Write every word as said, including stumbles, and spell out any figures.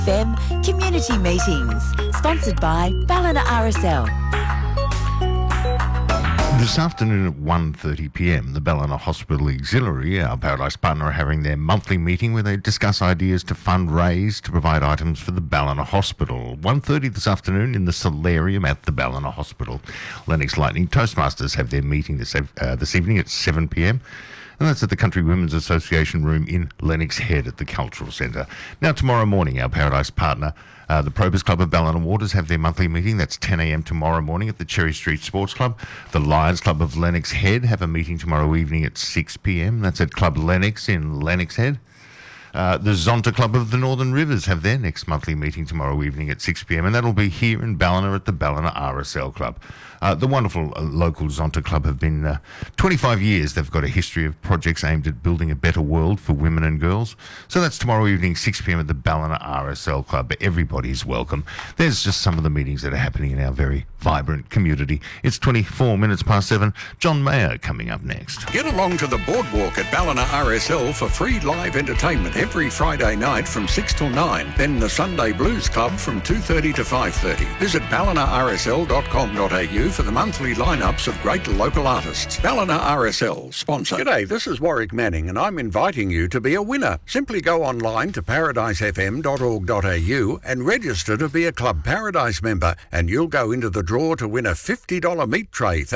F M Community Meetings, sponsored by Ballina R S L. This afternoon at one thirty p m, the Ballina Hospital Auxiliary, our Paradise partner, are having their monthly meeting where they discuss ideas to fundraise to provide items for the Ballina Hospital. one thirty this afternoon in the Solarium at the Ballina Hospital. Lennox Lightning Toastmasters have their meeting this, uh, this evening at seven p m, and that's at the Country Women's Association room in Lennox Head at the Cultural Centre. Now, tomorrow morning, our Paradise partner, uh, the Probus Club of Ballina Waters, have their monthly meeting. That's ten a m tomorrow morning at the Cherry Street Sports Club. The Lions Club of Lennox Head have a meeting tomorrow evening at six p m. That's at Club Lennox in Lennox Head. Uh, the Zonta Club of the Northern Rivers have their next monthly meeting tomorrow evening at six p m, and that'll be here in Ballina at the Ballina R S L Club. Uh, the wonderful uh, local Zonta Club have been uh, twenty-five years. They've got a history of projects aimed at building a better world for women and girls. So that's tomorrow evening, six p m at the Ballina R S L Club. Everybody's welcome. There's just some of the meetings that are happening in our very vibrant community. It's twenty-four minutes past seven. John Mayer coming up next. Get along to the boardwalk at Ballina R S L for free live entertainment every Friday night from six till nine. Then the Sunday Blues Club from two thirty to five thirty. Visit ballina r s l dot com dot a u for the monthly lineups of great local artists. Ballina R S L, sponsor. G'day, this is Warwick Manning and I'm inviting you to be a winner. Simply go online to paradise f m dot org dot a u and register to be a Club Paradise member, and you'll go into the draw to win a fifty dollars meat tray.